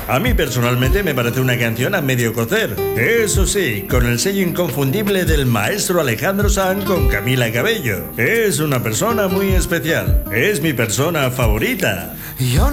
A mí personalmente me parece una canción a medio cocer. Eso sí, con el sello inconfundible del maestro Alejandro Sanz con Camila Cabello. Es una persona muy especial. Es mi persona favorita. Yo